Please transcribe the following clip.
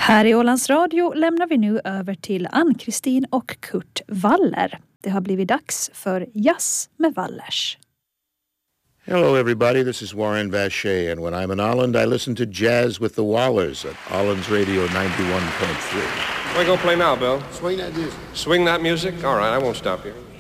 Här i Ålands Radio lämnar vi nu över till Ann-Kristin och Kurt Waller. Det har blivit dags för Jazz med Wallers. Hello everybody, this is Warren Vacher, and when I'm in Holland I listen to Jazz with the Wallers at Holland's Radio 91.3. Where you gonna play now, Bill? Swing that music. Swing that music? All right, I won't stop you.